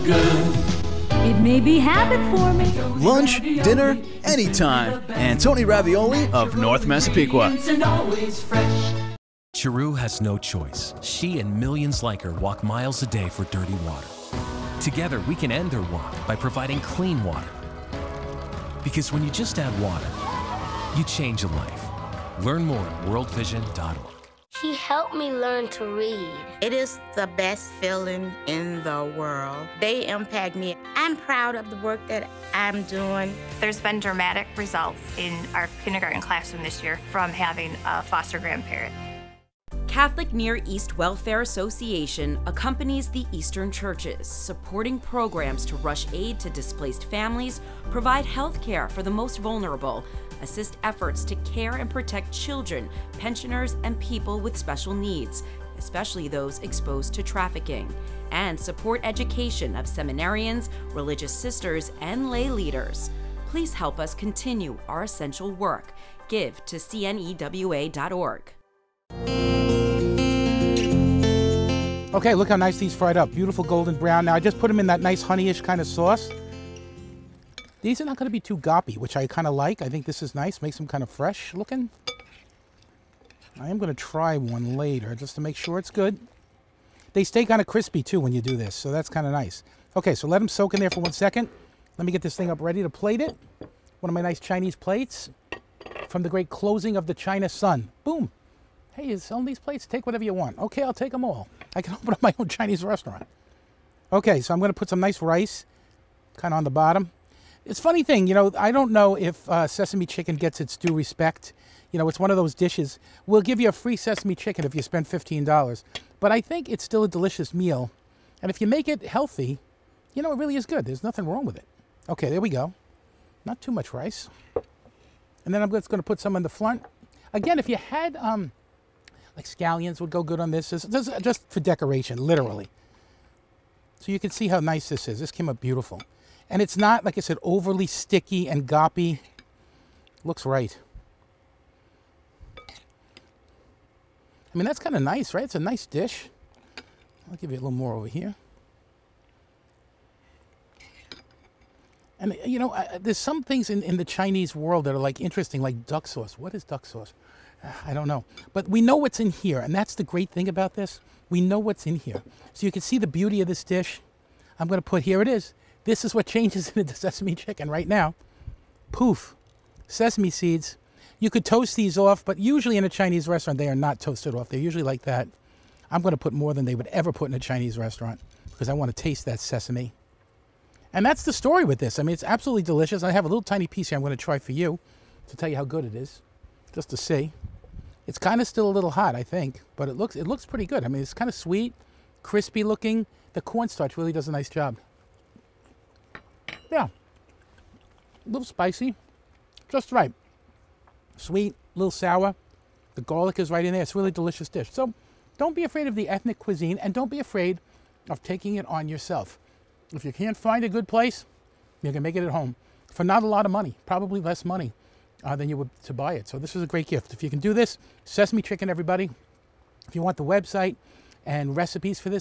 Good. It may be habit forming. Lunch, dinner, anytime. Antoni Ravioli of North Massapequa. And always fresh. Chiru has no choice. She and millions like her walk miles a day for dirty water. Together, we can end their walk by providing clean water. Because when you just add water, you change a life. Learn more at worldvision.org. He helped me learn to read. It is the best feeling in the world. They impact me. I'm proud of the work that I'm doing. There's been dramatic results in our kindergarten classroom this year from having a foster grandparent. Catholic Near East Welfare Association accompanies the Eastern churches, supporting programs to rush aid to displaced families, provide health care for the most vulnerable, assist efforts to care and protect children, pensioners, and people with special needs, especially those exposed to trafficking, and support education of seminarians, religious sisters, and lay leaders. Please help us continue our essential work. Give to cnewa.org. Okay, look how nice these fried up. Beautiful golden brown. Now, I just put them in that nice honeyish kind of sauce. These are not going to be too goppy, which I kind of like. I think this is nice. Makes them kind of fresh looking. I am going to try one later just to make sure it's good. They stay kind of crispy, too, when you do this, so that's kind of nice. Okay, so let them soak in there for 1 second. Let me get this thing up ready to plate it. One of my nice Chinese plates from the great closing of the China Sun. Boom. Hey, you selling these plates? Take whatever you want. Okay, I'll take them all. I can open up my own Chinese restaurant. Okay, so I'm going to put some nice rice kind of on the bottom. It's a funny thing, you know, I don't know if sesame chicken gets its due respect. You know, it's one of those dishes. We'll give you a free sesame chicken if you spend $15. But I think it's still a delicious meal. And if you make it healthy, you know, it really is good. There's nothing wrong with it. Okay, there we go. Not too much rice. And then I'm just going to put some in the front. Again, if you had... like scallions would go good on this. This is just for decoration, literally. So you can see how nice this is. This came up beautiful. And it's not, like I said, overly sticky and goppy. Looks right. I mean, that's kind of nice, right? It's a nice dish. I'll give you a little more over here. And, you know, there's some things in the Chinese world that are, like, interesting, like duck sauce. What is duck sauce? I don't know. But we know what's in here, and that's the great thing about this. We know what's in here. So you can see the beauty of this dish. I'm going to put, here it is. This is what changes into sesame chicken right now. Poof. Sesame seeds. You could toast these off, but usually in a Chinese restaurant, they are not toasted off. They're usually like that. I'm going to put more than they would ever put in a Chinese restaurant because I want to taste that sesame. And that's the story with this. I mean, it's absolutely delicious. I have a little tiny piece here I'm going to try for you to tell you how good it is, just to see. It's kind of still a little hot, I think, but it looks pretty good. I mean, it's kind of sweet, crispy looking. The cornstarch really does a nice job. Yeah. A little spicy. Just right. Sweet, a little sour. The garlic is right in there. It's a really delicious dish. So don't be afraid of the ethnic cuisine, and don't be afraid of taking it on yourself. If you can't find a good place, you can make it at home for not a lot of money, probably less money than you would to buy it. So this is a great gift. If you can do this, sesame chicken, everybody. If you want the website and recipes for this,